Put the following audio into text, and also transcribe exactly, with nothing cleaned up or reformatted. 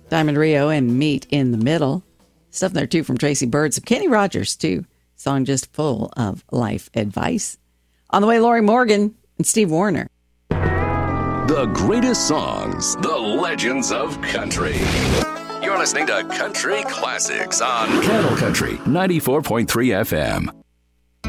Diamond Rio and Meet in the Middle. Stuff there, too, from Tracy Byrd. Some Kenny Rogers, too. Song just full of life advice. On the way, Lori Morgan and Steve Wariner. The greatest songs, the legends of country. You're listening to Country Classics on Cattle Country ninety-four point three F M.